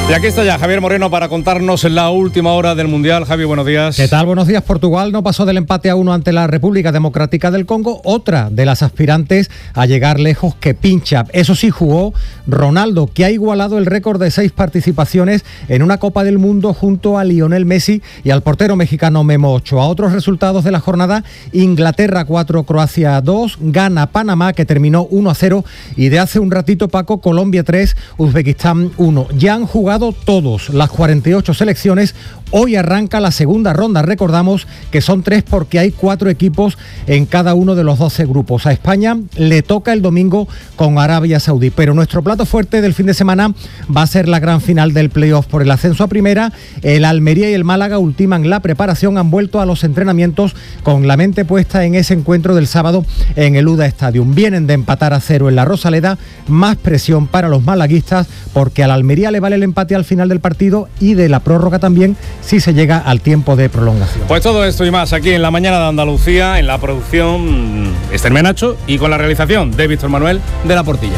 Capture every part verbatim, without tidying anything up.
Y aquí está ya Javier Moreno para contarnos la última hora del Mundial. Javi, buenos días. ¿Qué tal? Buenos días. Portugal no pasó del empate a uno ante la República Democrática del Congo, otra de las aspirantes a llegar lejos que pincha. Eso sí, jugó Ronaldo, que ha igualado el récord de seis participaciones en una Copa del Mundo junto a Lionel Messi y al portero mexicano Memo Ochoa. Otros resultados de la jornada: Inglaterra cuatro, Croacia dos, gana Panamá, que terminó uno a cero, y de hace un ratito, Paco, Colombia tres, Uzbekistán uno. Ya han jugado todos las cuarenta y ocho selecciones. Hoy arranca la segunda ronda. Recordamos que son tres porque hay cuatro equipos en cada uno de los doce grupos. A España le toca el domingo con Arabia Saudí, pero nuestro plato fuerte del fin de semana va a ser la gran final del playoff por el ascenso a primera. El Almería y el Málaga ultiman la preparación, han vuelto a los entrenamientos con la mente puesta en ese encuentro del sábado en el U D A Stadium. Vienen de empatar a cero en la Rosaleda, más presión para los malaguistas porque al Almería le vale el empate al final del partido y de la prórroga también si se llega al tiempo de prolongación. Pues todo esto y más aquí en La Mañana de Andalucía, en la producción Esther Menacho y con la realización de Víctor Manuel de la Portilla.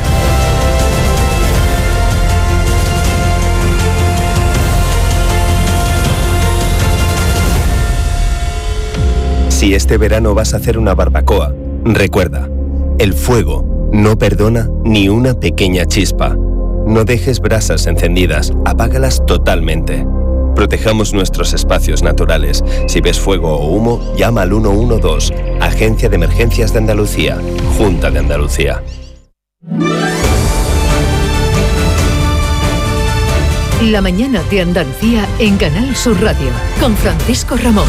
Si este verano vas a hacer una barbacoa, recuerda, el fuego no perdona ni una pequeña chispa. No dejes brasas encendidas, apágalas totalmente. Protejamos nuestros espacios naturales. Si ves fuego o humo, llama al uno uno dos, Agencia de Emergencias de Andalucía, Junta de Andalucía. La Mañana de Andalucía en Canal Sur Radio, con Francisco Ramón.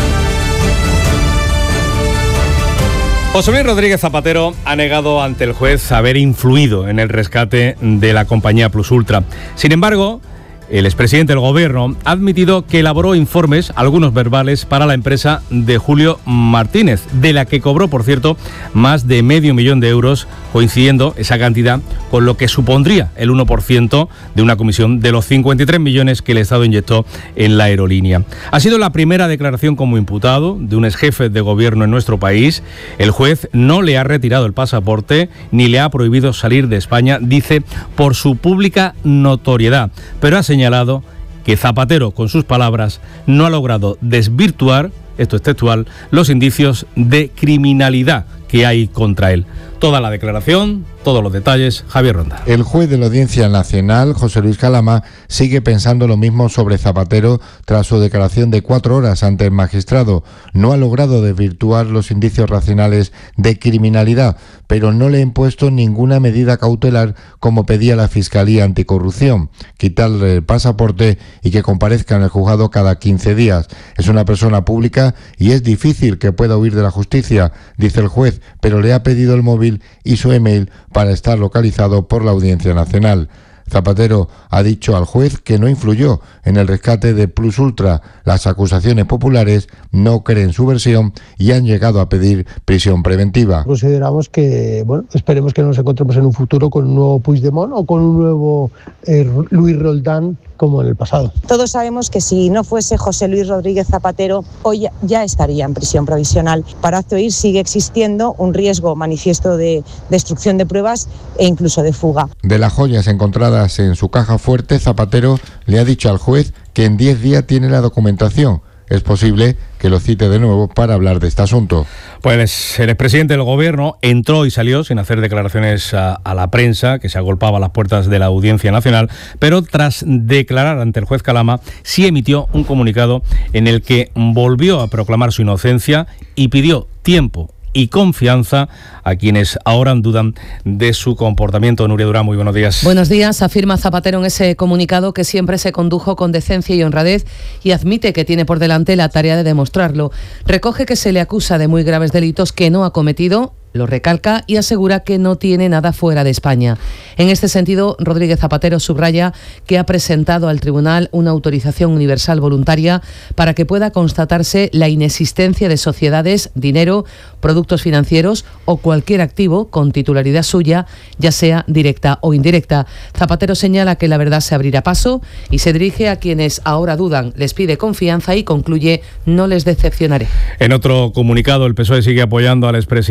José Luis Rodríguez Zapatero ha negado ante el juez haber influido en el rescate de la compañía Plus Ultra. Sin embargo, el expresidente del Gobierno ha admitido que elaboró informes, algunos verbales, para la empresa de Julio Martínez, de la que cobró, por cierto, más de medio millón de euros, coincidiendo esa cantidad con lo que supondría el uno por ciento de una comisión de los cincuenta y tres millones que el Estado inyectó en la aerolínea. Ha sido la primera declaración como imputado de un exjefe de gobierno en nuestro país. El juez no le ha retirado el pasaporte ni le ha prohibido salir de España, dice, por su pública notoriedad, pero ha señalado señalado que Zapatero, con sus palabras, no ha logrado desvirtuar, esto es textual, los indicios de criminalidad que hay contra él. Toda la declaración, todos los detalles, Javier Ronda. El juez de la Audiencia Nacional, José Luis Calama, sigue pensando lo mismo sobre Zapatero tras su declaración de cuatro horas ante el magistrado. No ha logrado desvirtuar los indicios racionales de criminalidad, pero no le ha impuesto ninguna medida cautelar como pedía la Fiscalía Anticorrupción, quitarle el pasaporte y que comparezca en el juzgado cada quince días. Es una persona pública y es difícil que pueda huir de la justicia, dice el juez, pero le ha pedido el móvil y su email para estar localizado por la Audiencia Nacional. Zapatero ha dicho al juez que no influyó en el rescate de Plus Ultra. Las acusaciones populares no creen su versión y han llegado a pedir prisión preventiva. Consideramos que, bueno, esperemos que nos encontremos en un futuro con un nuevo Puigdemont o con un nuevo eh, Luis Roldán como en el pasado. Todos sabemos que si no fuese José Luis Rodríguez Zapatero, hoy ya estaría en prisión provisional. Para acto ir sigue existiendo un riesgo manifiesto de destrucción de pruebas e incluso de fuga. De las joyas encontradas en su caja fuerte, Zapatero le ha dicho al juez que en diez días tiene la documentación. Es posible que lo cite de nuevo para hablar de este asunto. Pues el expresidente del Gobierno entró y salió sin hacer declaraciones a, a la prensa, que se agolpaba a las puertas de la Audiencia Nacional, pero tras declarar ante el juez Calama, sí emitió un comunicado en el que volvió a proclamar su inocencia y pidió tiempo y confianza a quienes ahora dudan de su comportamiento. Nuria Durán, muy buenos días. Buenos días. Afirma Zapatero en ese comunicado que siempre se condujo con decencia y honradez y admite que tiene por delante la tarea de demostrarlo. Recoge que se le acusa de muy graves delitos que no ha cometido, lo recalca y asegura que no tiene nada fuera de España. En este sentido, Rodríguez Zapatero subraya que ha presentado al tribunal una autorización universal voluntaria para que pueda constatarse la inexistencia de sociedades, dinero, productos financieros o cualquier activo con titularidad suya, ya sea directa o indirecta. Zapatero señala que la verdad se abrirá paso y se dirige a quienes ahora dudan. Les pide confianza y concluye: no les decepcionaré. En otro comunicado, el P S O E sigue apoyando al expresidente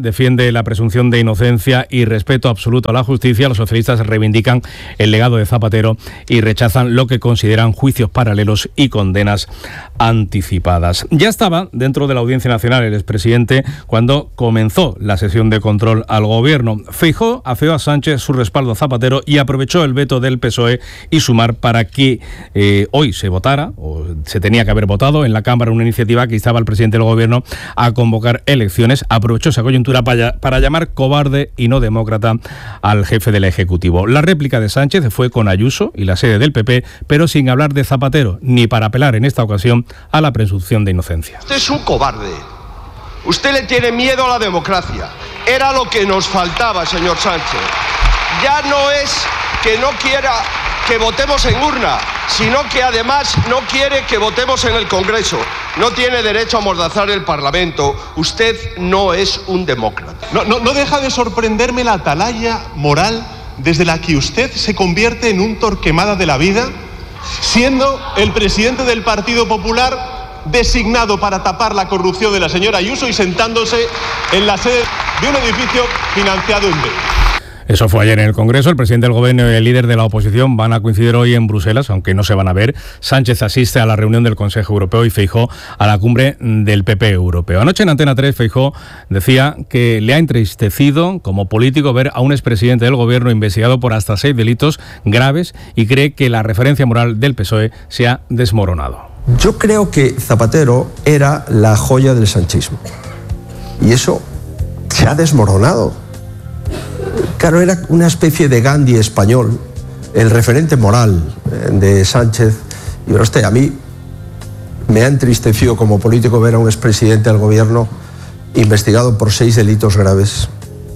defiende la presunción de inocencia y respeto absoluto a la justicia. Los socialistas reivindican el legado de Zapatero y rechazan lo que consideran juicios paralelos y condenas anticipadas. Ya estaba dentro de la Audiencia Nacional el expresidente cuando comenzó la sesión de control al gobierno. Feijóo afeó a Sánchez su respaldo a Zapatero y aprovechó el veto del P S O E y Sumar para que eh, hoy se votara, o se tenía que haber votado en la Cámara, una iniciativa que instaba al presidente del gobierno a convocar elecciones. Aprovechó esa coyuntura para, para llamar cobarde y no demócrata al jefe del Ejecutivo. La réplica de Sánchez fue con Ayuso y la sede del P P, pero sin hablar de Zapatero, ni para apelar en esta ocasión a la presunción de inocencia. Usted es un cobarde. Usted le tiene miedo a la democracia. Era lo que nos faltaba, señor Sánchez. Ya no es que no quiera que votemos en urna, sino que además no quiere que votemos en el Congreso. No tiene derecho a amordazar el Parlamento. Usted no es un demócrata. No, no, no deja de sorprenderme la atalaya moral desde la que usted se convierte en un Torquemada de la vida, siendo el presidente del Partido Popular designado para tapar la corrupción de la señora Ayuso y sentándose en la sede de un edificio financiado en B. Eso fue ayer en el Congreso. El presidente del Gobierno y el líder de la oposición van a coincidir hoy en Bruselas, aunque no se van a ver. Sánchez asiste a la reunión del Consejo Europeo y Feijóo a la cumbre del P P europeo. Anoche en Antena tres, Feijóo decía que le ha entristecido como político ver a un expresidente del Gobierno investigado por hasta seis delitos graves y cree que la referencia moral del P S O E se ha desmoronado. Yo creo que Zapatero era la joya del sanchismo y eso se ha desmoronado. Claro, era una especie de Gandhi español, el referente moral de Sánchez. Y pero usted, a mí me ha entristecido como político ver a un expresidente del gobierno investigado por seis delitos graves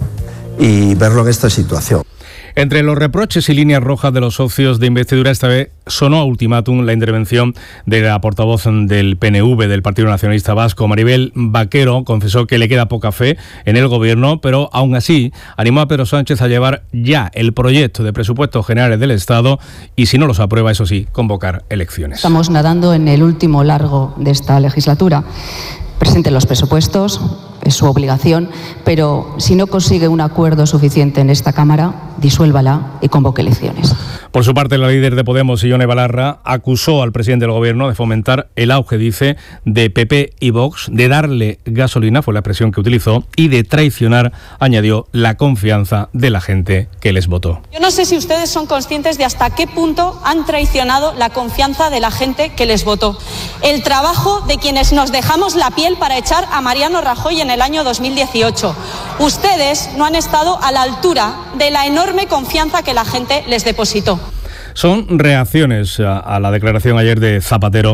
y verlo en esta situación. Entre los reproches y líneas rojas de los socios de investidura, esta vez sonó a ultimátum la intervención de la portavoz del P N V, del Partido Nacionalista Vasco. Maribel Vaquero confesó que le queda poca fe en el gobierno, pero aún así animó a Pedro Sánchez a llevar ya el proyecto de presupuestos generales del Estado y, si no los aprueba, eso sí, convocar elecciones. Estamos nadando en el último largo de esta legislatura. Presente los presupuestos, es su obligación, pero si no consigue un acuerdo suficiente en esta Cámara, disuélvala y convoque elecciones. Por su parte, la líder de Podemos, Ione Belarra, acusó al presidente del Gobierno de fomentar el auge, dice, de P P y Vox, de darle gasolina, fue la expresión que utilizó, y de traicionar, añadió, la confianza de la gente que les votó. Yo no sé si ustedes son conscientes de hasta qué punto han traicionado la confianza de la gente que les votó. El trabajo de quienes nos dejamos la piel para echar a Mariano Rajoy en el año dos mil dieciocho. Ustedes no han estado a la altura de la enorme confianza que la gente les depositó. Son reacciones a, a la declaración ayer de Zapatero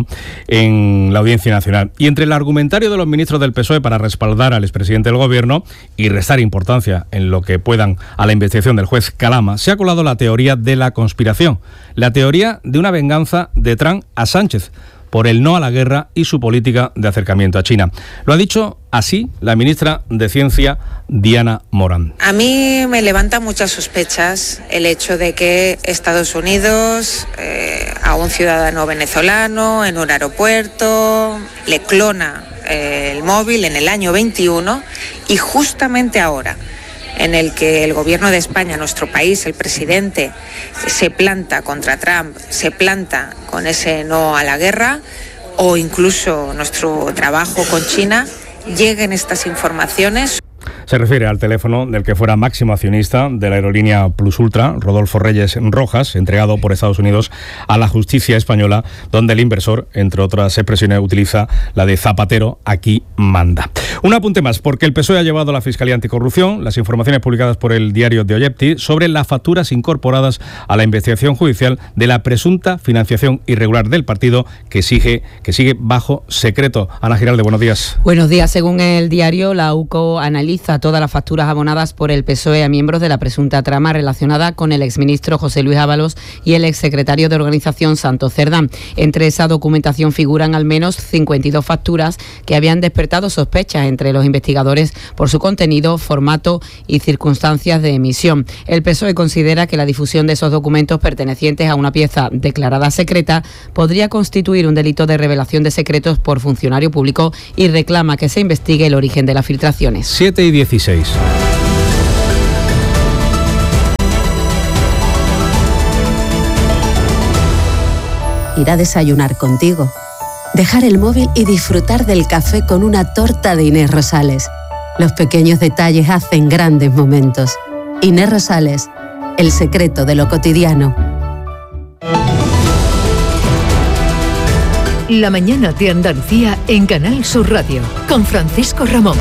en la Audiencia Nacional. Y entre el argumentario de los ministros del P S O E para respaldar al expresidente del Gobierno y restar importancia en lo que puedan a la investigación del juez Calama, se ha colado la teoría de la conspiración, la teoría de una venganza de Trump a Sánchez por el no a la guerra y su política de acercamiento a China. Lo ha dicho así la ministra de Ciencia, Diana Morán. A mí me levanta muchas sospechas el hecho de que Estados Unidos eh, a un ciudadano venezolano en un aeropuerto le clona eh, el móvil en el año veintiuno y justamente ahora, en el que el gobierno de España, nuestro país, el presidente, se planta contra Trump, se planta con ese no a la guerra, o incluso nuestro trabajo con China, lleguen estas informaciones. Se refiere al teléfono del que fuera máximo accionista de la aerolínea Plus Ultra, Rodolfo Reyes Rojas, entregado por Estados Unidos a la justicia española, donde el inversor, entre otras expresiones, utiliza la de Zapatero, aquí manda. Un apunte más, porque el P S O E ha llevado a la Fiscalía Anticorrupción las informaciones publicadas por el diario de Objective sobre las facturas incorporadas a la investigación judicial de la presunta financiación irregular del partido que sigue, que sigue bajo secreto. Ana Giralde, buenos días. Buenos días. Según el diario, la U C O analiza todas las facturas abonadas por el P S O E a miembros de la presunta trama relacionada con el exministro José Luis Ábalos y el exsecretario de Organización Santos Cerdán. Entre esa documentación figuran al menos cincuenta y dos facturas que habían despertado sospechas entre los investigadores por su contenido, formato y circunstancias de emisión. El P S O E considera que la difusión de esos documentos pertenecientes a una pieza declarada secreta podría constituir un delito de revelación de secretos por funcionario público y reclama que se investigue el origen de las filtraciones. siete y dieciséis. Ir a desayunar contigo, dejar el móvil y disfrutar del café con una torta de Inés Rosales. Los pequeños detalles hacen grandes momentos. Inés Rosales, el secreto de lo cotidiano. La mañana de Andalucía en Canal Sur Radio, con Francisco Ramón.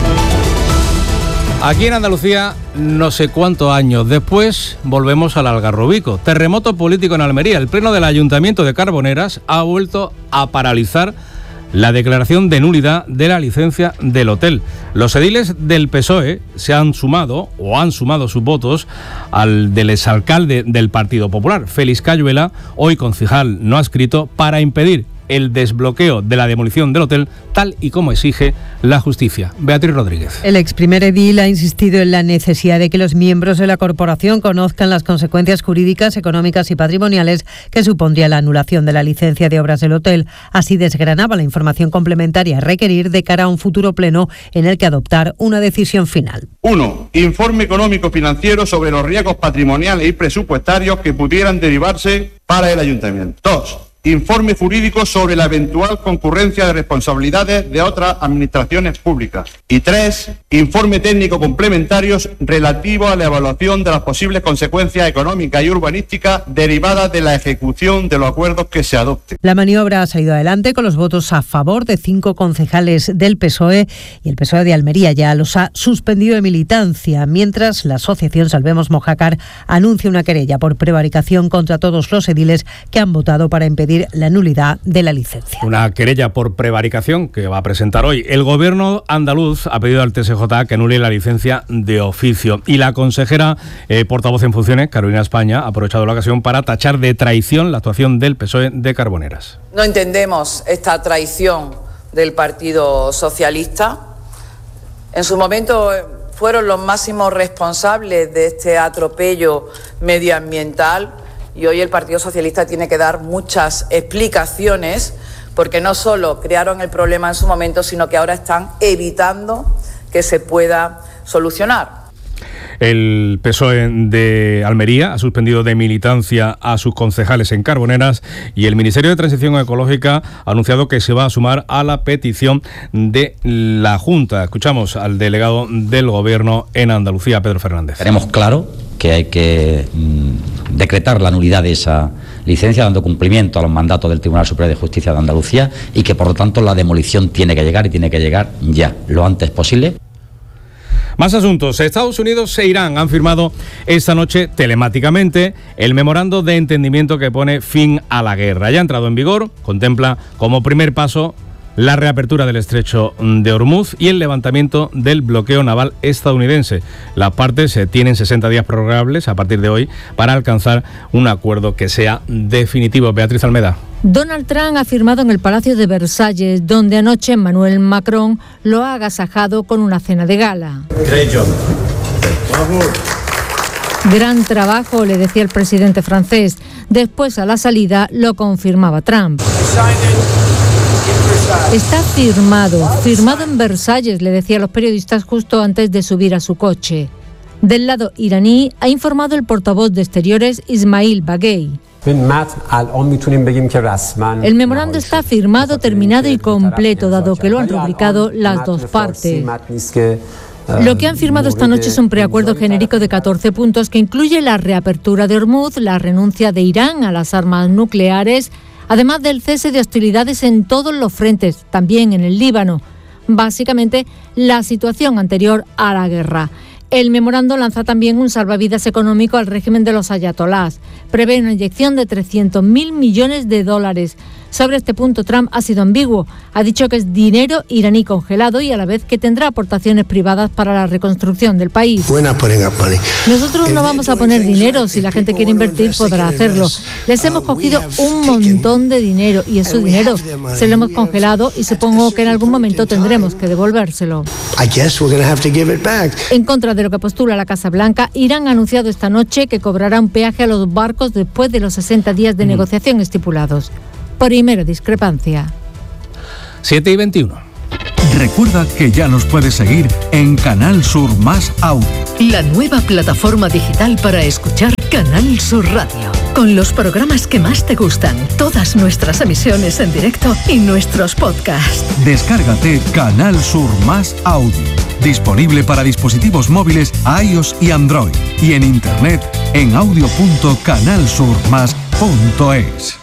Aquí en Andalucía, no sé cuántos años después, volvemos al Algarrobico. Terremoto político en Almería. El pleno del Ayuntamiento de Carboneras ha vuelto a paralizar la declaración de nulidad de la licencia del hotel. Los ediles del P S O E se han sumado, o han sumado sus votos, al del exalcalde del Partido Popular, Félix Cayuela, hoy concejal no adscrito, para impedir el desbloqueo de la demolición del hotel, tal y como exige la justicia. Beatriz Rodríguez. El ex primer edil ha insistido en la necesidad de que los miembros de la corporación conozcan las consecuencias jurídicas, económicas y patrimoniales que supondría la anulación de la licencia de obras del hotel. Así desgranaba la información complementaria a requerir de cara a un futuro pleno en el que adoptar una decisión final. uno. Informe económico financiero sobre los riesgos patrimoniales y presupuestarios que pudieran derivarse para el ayuntamiento. dos. Informe jurídico sobre la eventual concurrencia de responsabilidades de otras administraciones públicas. Y tres, informe técnico complementarios relativo a la evaluación de las posibles consecuencias económicas y urbanísticas derivadas de la ejecución de los acuerdos que se adopten. La maniobra ha salido adelante con los votos a favor de cinco concejales del P S O E y el P S O E de Almería ya los ha suspendido de militancia, mientras la asociación Salvemos Mojácar anuncia una querella por prevaricación contra todos los ediles que han votado para impedir la nulidad de la licencia. Una querella por prevaricación que va a presentar hoy. El gobierno andaluz ha pedido al T S J que anule la licencia de oficio y la consejera eh, portavoz en funciones, Carolina España, ha aprovechado la ocasión para tachar de traición la actuación del P S O E de Carboneras. No entendemos esta traición del Partido Socialista. En su momento fueron los máximos responsables de este atropello medioambiental. Y hoy el Partido Socialista tiene que dar muchas explicaciones porque no solo crearon el problema en su momento, sino que ahora están evitando que se pueda solucionar. El P S O E de Almería ha suspendido de militancia a sus concejales en Carboneras y el Ministerio de Transición Ecológica ha anunciado que se va a sumar a la petición de la Junta. Escuchamos al delegado del Gobierno en Andalucía, Pedro Fernández. Tenemos claro que hay que mmm, decretar la nulidad de esa licencia, dando cumplimiento a los mandatos del Tribunal Superior de Justicia de Andalucía y que por lo tanto la demolición tiene que llegar y tiene que llegar ya, lo antes posible. Más asuntos. Estados Unidos e Irán han firmado esta noche telemáticamente el memorando de entendimiento que pone fin a la guerra. Ya ha entrado en vigor, contempla como primer paso la reapertura del estrecho de Hormuz y el levantamiento del bloqueo naval estadounidense. Las partes tienen sesenta días prorrogables a partir de hoy para alcanzar un acuerdo que sea definitivo. Beatriz Almeda. Donald Trump ha firmado en el Palacio de Versalles, donde anoche Emmanuel Macron lo ha agasajado con una cena de gala. Gran trabajo, le decía el presidente francés. Después, a la salida, lo confirmaba Trump. Está firmado, firmado en Versalles, le decía a los periodistas justo antes de subir a su coche. Del lado iraní, ha informado el portavoz de Exteriores Ismail Baghei. El memorando está firmado, terminado y completo, dado que lo han rubricado las dos partes. Lo que han firmado esta noche es un preacuerdo genérico de catorce puntos que incluye la reapertura de Hormuz, la renuncia de Irán a las armas nucleares, además del cese de hostilidades en todos los frentes, también en el Líbano. Básicamente, la situación anterior a la guerra. El memorando lanza también un salvavidas económico al régimen de los ayatolás. Prevé una inyección de trescientos mil millones de dólares. Sobre este punto, Trump ha sido ambiguo. Ha dicho que es dinero iraní congelado y a la vez que tendrá aportaciones privadas para la reconstrucción del país. Nosotros no vamos a poner dinero. Si la gente quiere invertir, podrá hacerlo. Les hemos cogido un montón de dinero y es su dinero. Se lo hemos congelado y supongo que en algún momento tendremos que devolvérselo. En contra de lo que postula la Casa Blanca, Irán ha anunciado esta noche que cobrará un peaje a los barcos después de los sesenta días de negociación estipulados. Primera discrepancia. siete y veintiuno. Recuerda que ya nos puedes seguir en Canal Sur Más Audio. La nueva plataforma digital para escuchar Canal Sur Radio. Con los programas que más te gustan, todas nuestras emisiones en directo y nuestros podcasts. Descárgate Canal Sur Más Audio. Disponible para dispositivos móviles iOS y Android. Y en internet en audio punto canal sur más punto es.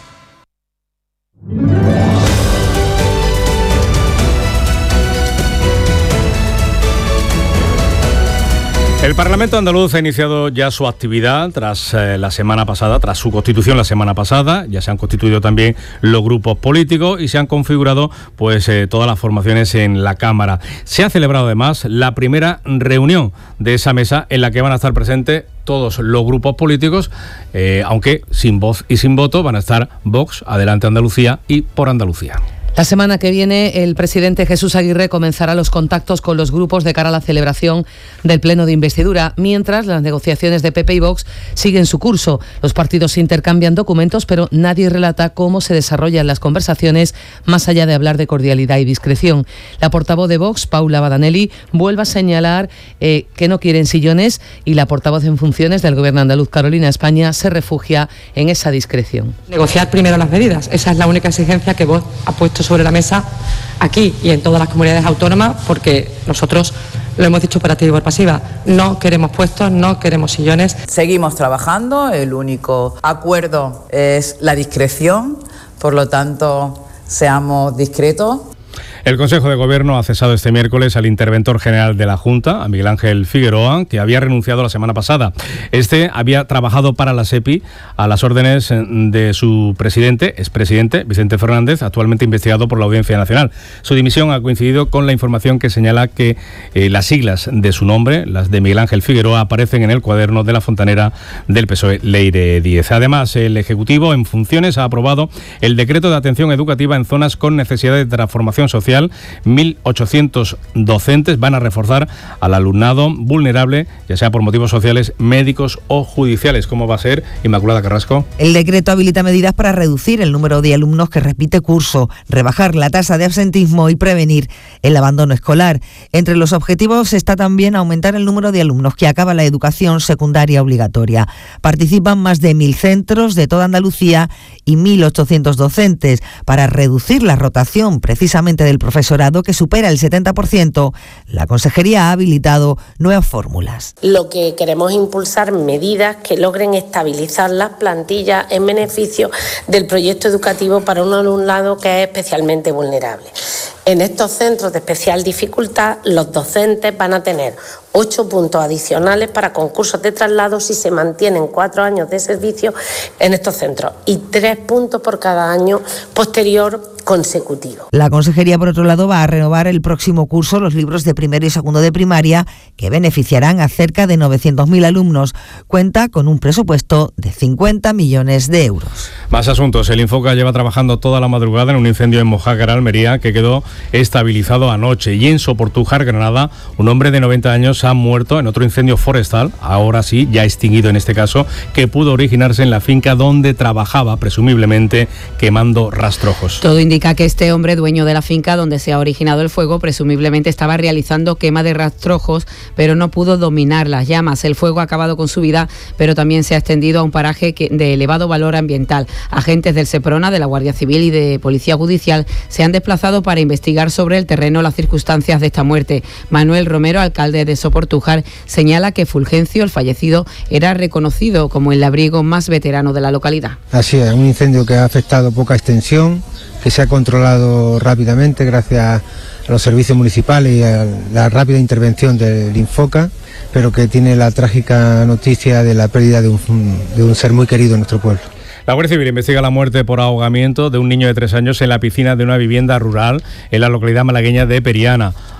El Parlamento andaluz ha iniciado ya su actividad tras eh, la semana pasada, tras su constitución la semana pasada. Ya se han constituido también los grupos políticos y se han configurado pues eh, todas las formaciones en la Cámara. Se ha celebrado además la primera reunión de esa mesa en la que van a estar presentes todos los grupos políticos, eh, aunque sin voz y sin voto van a estar Vox, Adelante Andalucía y Por Andalucía. La semana que viene, el presidente Jesús Aguirre comenzará los contactos con los grupos de cara a la celebración del pleno de investidura, mientras las negociaciones de P P y Vox siguen su curso. Los partidos intercambian documentos, pero nadie relata cómo se desarrollan las conversaciones, más allá de hablar de cordialidad y discreción. La portavoz de Vox, Paula Badanelli, vuelve a señalar eh, que no quieren sillones, y la portavoz en funciones del Gobierno andaluz, Carolina España, se refugia en esa discreción. Negociar primero las medidas, esa es la única exigencia que Vox ha puesto sobre la mesa aquí y en todas las comunidades autónomas, porque nosotros lo hemos dicho por activa y por pasiva, no queremos puestos, no queremos sillones. Seguimos trabajando, el único acuerdo es la discreción, por lo tanto, seamos discretos. El Consejo de Gobierno ha cesado este miércoles al interventor general de la Junta, a Miguel Ángel Figueroa, que había renunciado la semana pasada. Este había trabajado para la SEPI a las órdenes de su presidente, expresidente, Vicente Fernández, actualmente investigado por la Audiencia Nacional. Su dimisión ha coincidido con la información que señala que eh, las siglas de su nombre, las de Miguel Ángel Figueroa, aparecen en el cuaderno de la fontanera del P S O E, Leire Díez. Además, el Ejecutivo en funciones ha aprobado el decreto de atención educativa en zonas con necesidad de transformación social. mil ochocientos docentes van a reforzar al alumnado vulnerable, ya sea por motivos sociales, médicos o judiciales. ¿Cómo va a ser, Inmaculada Carrasco? El decreto habilita medidas para reducir el número de alumnos que repite curso, rebajar la tasa de absentismo y prevenir el abandono escolar. Entre los objetivos está también aumentar el número de alumnos que acaba la educación secundaria obligatoria. Participan más de mil centros de toda Andalucía y mil ochocientos docentes para reducir la rotación precisamente del profesorado, que supera el setenta por ciento, la Consejería ha habilitado nuevas fórmulas. Lo que queremos es impulsar medidas que logren estabilizar las plantillas en beneficio del proyecto educativo para un alumnado que es especialmente vulnerable. En estos centros de especial dificultad, los docentes van a tener ocho puntos adicionales para concursos de traslado si se mantienen cuatro años de servicio en estos centros y tres puntos por cada año posterior consecutivo. La Consejería, por otro lado, va a renovar el próximo curso los libros de primero y segundo de primaria, que beneficiarán a cerca de novecientos mil alumnos. Cuenta con un presupuesto de cincuenta millones de euros. Más asuntos. El Infoca lleva trabajando toda la madrugada en un incendio en Mojácar, Almería, que quedó estabilizado anoche. Y en Soportújar, Granada, un hombre de noventa años ha muerto en otro incendio forestal, ahora sí, ya extinguido en este caso, que pudo originarse en la finca donde trabajaba, presumiblemente quemando rastrojos. Todo indica que este hombre, dueño de la finca donde se ha originado el fuego, presumiblemente estaba realizando quema de rastrojos, pero no pudo dominar las llamas. El fuego ha acabado con su vida, pero también se ha extendido a un paraje que, de elevado valor ambiental. Agentes del Seprona, de la Guardia Civil y de Policía Judicial se han desplazado para investigar sobre el terreno las circunstancias de esta muerte. Manuel Romero, alcalde de Soportújar, señala que Fulgencio, el fallecido, era reconocido como el labriego más veterano de la localidad. Así es, un incendio que ha afectado poca extensión, que se ha controlado rápidamente gracias a los servicios municipales y a la rápida intervención del Infoca, pero que tiene la trágica noticia de la pérdida de un, de un ser muy querido en nuestro pueblo. La Guardia Civil investiga la muerte por ahogamiento de un niño de tres años en la piscina de una vivienda rural en la localidad malagueña de Periana.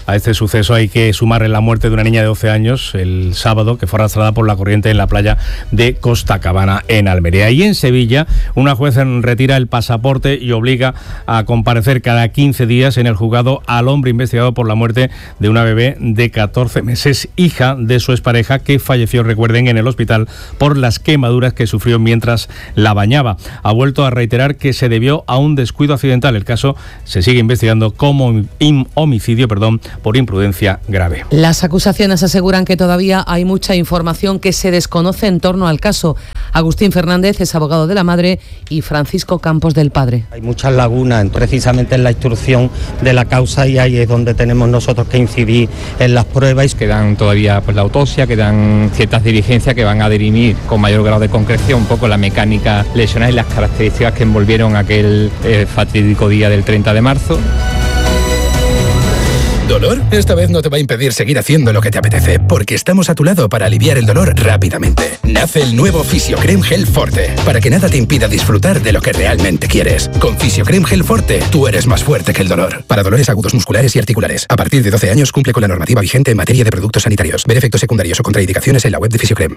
A este suceso hay que sumarle la muerte de una niña de doce años el sábado, que fue arrastrada por la corriente en la playa de Costa Cabana, en Almería. Y en Sevilla, una juez retira el pasaporte y obliga a comparecer cada quince días en el juzgado al hombre investigado por la muerte de una bebé de catorce meses, hija de su expareja, que falleció, recuerden, en el hospital por las quemaduras que sufrió mientras la bañaba. Ha vuelto a reiterar que se debió a un descuido accidental. El caso se sigue investigando como homicidio, perdón, por imprudencia grave. Las acusaciones aseguran que todavía hay mucha información que se desconoce en torno al caso. Agustín Fernández es abogado de la madre y Francisco Campos del padre. Hay muchas lagunas precisamente en la instrucción de la causa y ahí es donde tenemos nosotros que incidir en las pruebas. Quedan todavía pues, la autopsia, quedan ciertas diligencias que van a dirimir con mayor grado de concreción un poco la mecánica lesional y las características que envolvieron aquel eh, fatídico día del treinta de marzo. ¿Dolor? Esta vez no te va a impedir seguir haciendo lo que te apetece, porque estamos a tu lado para aliviar el dolor rápidamente. Nace el nuevo Fisiocrem Gel Forte, para que nada te impida disfrutar de lo que realmente quieres. Con Fisiocrem Gel Forte, tú eres más fuerte que el dolor. Para dolores agudos musculares y articulares. A partir de doce años cumple con la normativa vigente en materia de productos sanitarios. Ver efectos secundarios o contraindicaciones en la web de Fisiocrem.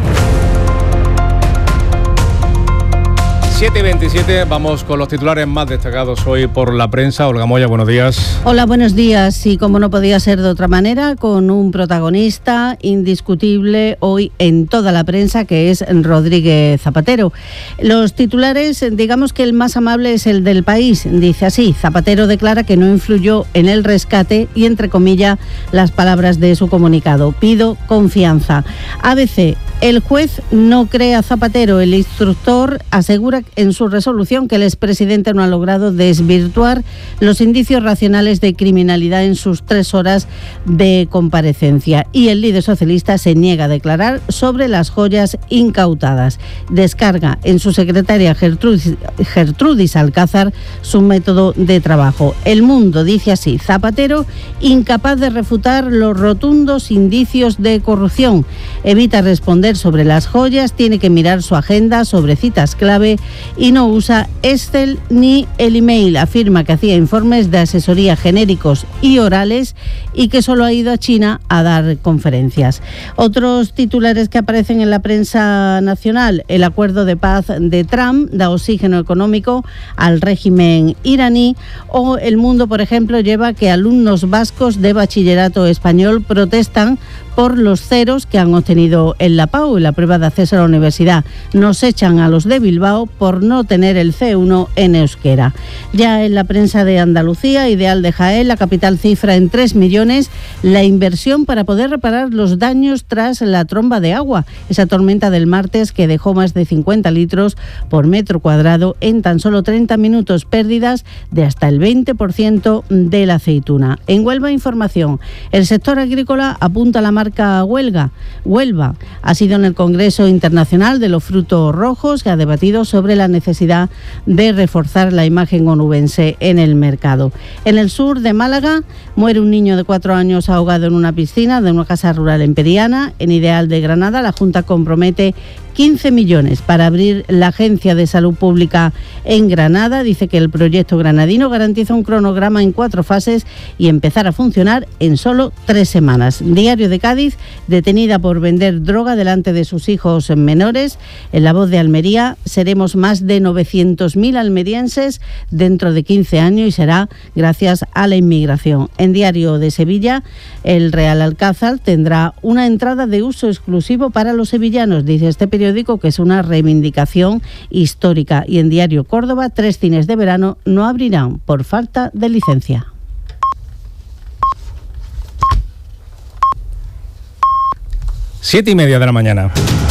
siete y veintisiete, vamos con los titulares más destacados hoy por la prensa. Olga Moya, buenos días. Hola, buenos días. Y como no podía ser de otra manera, con un protagonista indiscutible hoy en toda la prensa, que es Rodríguez Zapatero. Los titulares, digamos que el más amable es el del País. Dice así: Zapatero declara que no influyó en el rescate y, entre comillas, las palabras de su comunicado. Pido confianza. A B C: el juez no cree a Zapatero. El instructor asegura en su resolución que el expresidente no ha logrado desvirtuar los indicios racionales de criminalidad en sus tres horas de comparecencia. Y el líder socialista se niega a declarar sobre las joyas incautadas. Descarga en su secretaria Gertrudis, Gertrudis Alcázar su método de trabajo. El Mundo dice así: Zapatero incapaz de refutar los rotundos indicios de corrupción. Evita responder sobre las joyas, tiene que mirar su agenda sobre citas clave y no usa Excel ni el email. Afirma que hacía informes de asesoría genéricos y orales y que solo ha ido a China a dar conferencias. Otros titulares que aparecen en la prensa nacional: el acuerdo de paz de Trump da oxígeno económico al régimen iraní, o El Mundo, por ejemplo, lleva que alumnos vascos de bachillerato español protestan por los ceros que han obtenido en la PAU, en la prueba de acceso a la universidad. Nos echan a los de Bilbao por no tener el C uno en euskera. Ya en la prensa de Andalucía, Ideal de Jaén, la capital cifra en tres millones la inversión para poder reparar los daños tras la tromba de agua, esa tormenta del martes que dejó más de cincuenta litros por metro cuadrado en tan solo treinta minutos, pérdidas de hasta el veinte por ciento de la aceituna. En Huelva, información: el sector agrícola apunta a la marca Huelga. Huelva ha sido en el Congreso Internacional de los Frutos Rojos, que ha debatido sobre la necesidad de reforzar la imagen onubense en el mercado. En el sur de Málaga muere un niño de cuatro años ahogado en una piscina de una casa rural en Periana. En Ideal de Granada, la Junta compromete quince millones para abrir la Agencia de Salud Pública en Granada. Dice que el proyecto granadino garantiza un cronograma en cuatro fases y empezar a funcionar en solo tres semanas. Diario de Cádiz: detenida por vender droga delante de sus hijos menores. En La Voz de Almería: seremos más de novecientos mil almerienses dentro de quince años y será gracias a la inmigración. En Diario de Sevilla: el Real Alcázar tendrá una entrada de uso exclusivo para los sevillanos. Dice este periódico que es una reivindicación histórica. Y en Diario Córdoba: tres cines de verano no abrirán por falta de licencia. Siete y media de la mañana.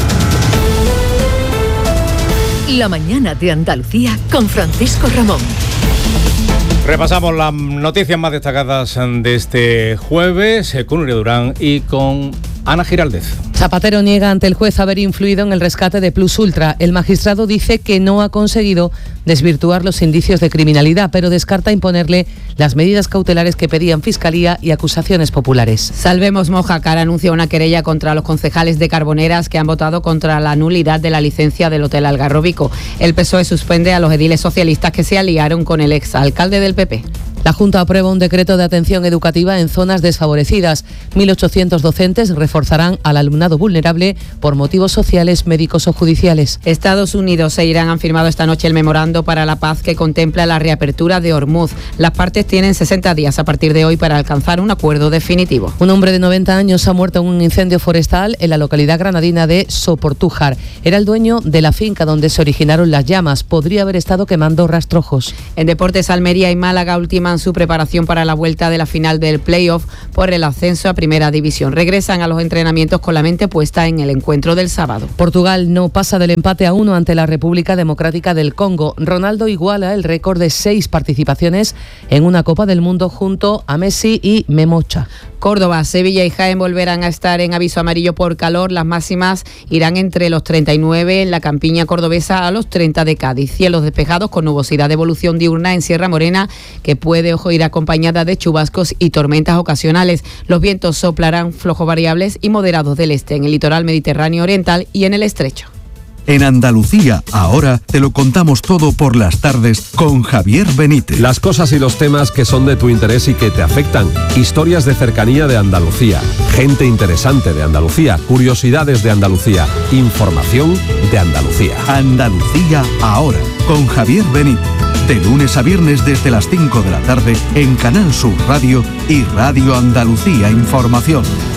La mañana de Andalucía con Francisco Ramón. Repasamos las noticias más destacadas de este jueves con Nuria Durán y con Ana Giraldez. Zapatero niega ante el juez haber influido en el rescate de Plus Ultra. El magistrado dice que no ha conseguido desvirtuar los indicios de criminalidad, pero descarta imponerle las medidas cautelares que pedían Fiscalía y acusaciones populares. Salvemos Mojácar anuncia una querella contra los concejales de Carboneras que han votado contra la nulidad de la licencia del Hotel Algarrobico. El P S O E suspende a los ediles socialistas que se aliaron con el exalcalde del P P. La Junta aprueba un decreto de atención educativa en zonas desfavorecidas. mil ochocientos docentes reforzarán al alumnado vulnerable por motivos sociales, médicos o judiciales. Estados Unidos e Irán han firmado esta noche el memorando para la paz que contempla la reapertura de Hormuz. Las partes tienen sesenta días a partir de hoy para alcanzar un acuerdo definitivo. Un hombre de noventa años ha muerto en un incendio forestal en la localidad granadina de Soportújar. Era el dueño de la finca donde se originaron las llamas. Podría haber estado quemando rastrojos. En deportes, Almería y Málaga ultiman su preparación para la vuelta de la final del playoff por el ascenso a Primera División. Regresan a los entrenamientos con la mente puesta en el encuentro del sábado. Portugal no pasa del empate a uno ante la República Democrática del Congo. Ronaldo iguala el récord de seis participaciones en una Copa del Mundo junto a Messi y Memocha. Córdoba, Sevilla y Jaén volverán a estar en aviso amarillo por calor. Las máximas irán entre los treinta y nueve en la campiña cordobesa a los treinta de Cádiz. Cielos despejados con nubosidad de evolución diurna en Sierra Morena, que puede, ojo, ir acompañada de chubascos y tormentas ocasionales. Los vientos soplarán flojos variables y moderados del este en el litoral mediterráneo oriental y en el estrecho. En Andalucía, ahora te lo contamos todo por las tardes con Javier Benítez. Las cosas y los temas que son de tu interés y que te afectan. Historias de cercanía de Andalucía. Gente interesante de Andalucía. Curiosidades de Andalucía. Información de Andalucía. Andalucía, ahora, con Javier Benítez. De lunes a viernes desde las cinco de la tarde en Canal Sur Radio y Radio Andalucía Información.